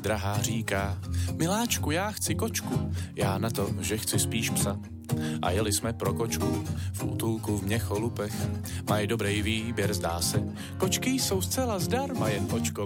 drahá říká: miláčku, já chci kočku, já na to, že chci spíš psa. A jeli jsme pro kočku v útulku v Měcholupech. Mají dobrý výběr, zdá se. Kočky jsou zcela zdarma, jen očko